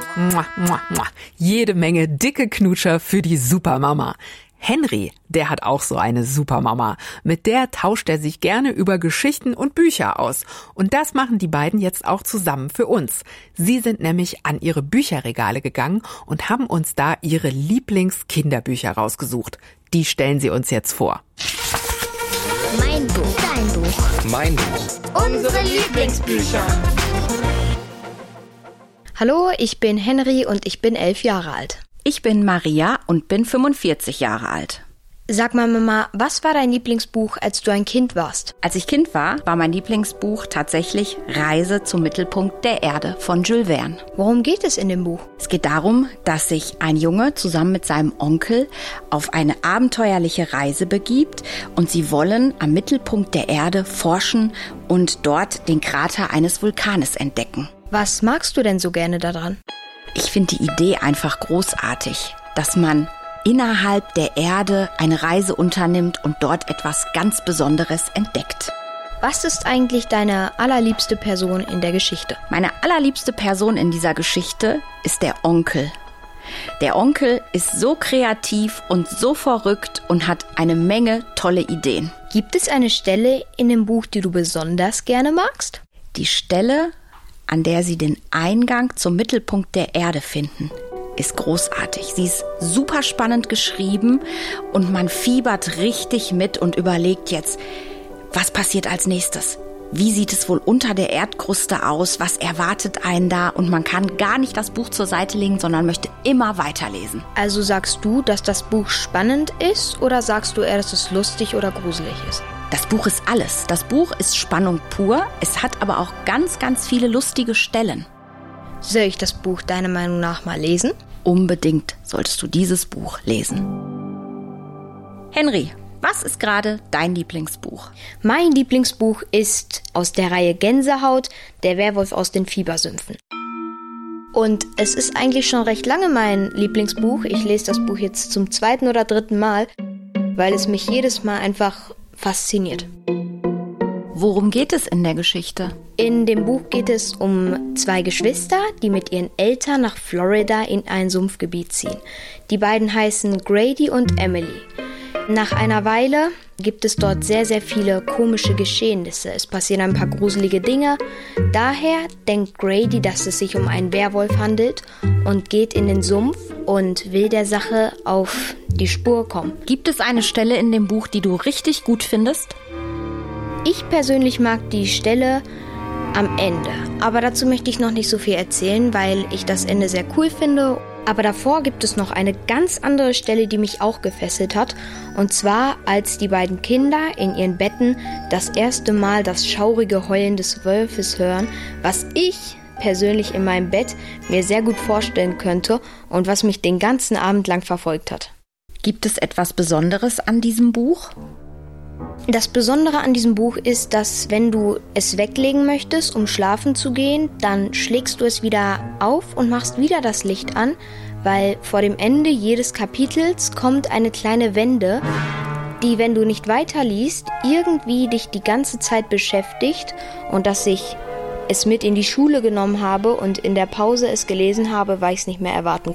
Mua, mua, mua. Jede Menge dicke Knutscher für die Supermama. Henry, der hat auch so eine Supermama. Mit der tauscht er sich gerne über Geschichten und Bücher aus. Und das machen die beiden jetzt auch zusammen für uns. Sie sind nämlich an ihre Bücherregale gegangen und haben uns da ihre Lieblingskinderbücher rausgesucht. Die stellen sie uns jetzt vor. Mein Buch, dein Buch, Mein Buch. unsere Lieblingsbücher. Hallo, ich bin Henry und ich bin 11 Jahre alt. Ich bin Maria und bin 45 Jahre alt. Sag mal, Mama, was war dein Lieblingsbuch, als du ein Kind warst? Als ich Kind war mein Lieblingsbuch tatsächlich Reise zum Mittelpunkt der Erde von Jules Verne. Worum geht es in dem Buch? Es geht darum, dass sich ein Junge zusammen mit seinem Onkel auf eine abenteuerliche Reise begibt und sie wollen am Mittelpunkt der Erde forschen und dort den Krater eines Vulkanes entdecken. Was magst du denn so gerne daran? Ich finde die Idee einfach großartig, dass man innerhalb der Erde eine Reise unternimmt und dort etwas ganz Besonderes entdeckt. Was ist eigentlich deine allerliebste Person in der Geschichte? Meine allerliebste Person in dieser Geschichte ist der Onkel. Der Onkel ist so kreativ und so verrückt und hat eine Menge tolle Ideen. Gibt es eine Stelle in dem Buch, die du besonders gerne magst? Die Stelle, an der sie den Eingang zum Mittelpunkt der Erde finden, ist großartig. Sie ist super spannend geschrieben und man fiebert richtig mit und überlegt jetzt, was passiert als nächstes? Wie sieht es wohl unter der Erdkruste aus? Was erwartet einen da? Und man kann gar nicht das Buch zur Seite legen, sondern möchte immer weiterlesen. Also sagst du, dass das Buch spannend ist oder sagst du eher, dass es lustig oder gruselig ist? Das Buch ist alles. Das Buch ist Spannung pur. Es hat aber auch ganz, ganz viele lustige Stellen. Soll ich das Buch deiner Meinung nach mal lesen? Unbedingt solltest du dieses Buch lesen. Henry, was ist gerade dein Lieblingsbuch? Mein Lieblingsbuch ist aus der Reihe Gänsehaut, der Werwolf aus den Fiebersümpfen. Und es ist eigentlich schon recht lange mein Lieblingsbuch. Ich lese das Buch jetzt zum 2. oder 3. Mal, weil es mich jedes Mal einfach fasziniert. Worum geht es in der Geschichte? In dem Buch geht es um 2 Geschwister, die mit ihren Eltern nach Florida in ein Sumpfgebiet ziehen. Die beiden heißen Grady und Emily. Nach einer Weile gibt es dort sehr, sehr viele komische Geschehnisse. Es passieren ein paar gruselige Dinge. Daher denkt Grady, dass es sich um einen Werwolf handelt und geht in den Sumpf und will der Sache auf die Spur kommen. Gibt es eine Stelle in dem Buch, die du richtig gut findest? Ich persönlich mag die Stelle am Ende. Aber dazu möchte ich noch nicht so viel erzählen, weil ich das Ende sehr cool finde. Aber davor gibt es noch eine ganz andere Stelle, die mich auch gefesselt hat. Und zwar, als die beiden Kinder in ihren Betten das erste Mal das schaurige Heulen des Wolfes hören, was ich persönlich in meinem Bett mir sehr gut vorstellen könnte und was mich den ganzen Abend lang verfolgt hat. Gibt es etwas Besonderes an diesem Buch? Das Besondere an diesem Buch ist, dass wenn du es weglegen möchtest, um schlafen zu gehen, dann schlägst du es wieder auf und machst wieder das Licht an, weil vor dem Ende jedes Kapitels kommt eine kleine Wende, die, wenn du nicht weiterliest, irgendwie dich die ganze Zeit beschäftigt und dass ich es mit in die Schule genommen habe und in der Pause es gelesen habe, weil ich es nicht mehr erwarten konnte.